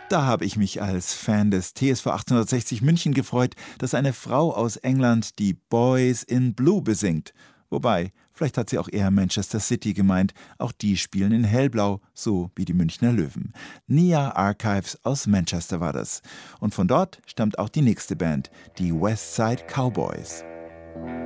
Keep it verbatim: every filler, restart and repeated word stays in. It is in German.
Da habe ich mich als Fan des T S V achtzehnhundertsechzig München gefreut, dass eine Frau aus England die Boys in Blue besingt. Wobei, vielleicht hat sie auch eher Manchester City gemeint. Auch die spielen in hellblau, so wie die Münchner Löwen. Nia Archives aus Manchester war das. Und von dort stammt auch die nächste Band, die West Side Cowboys.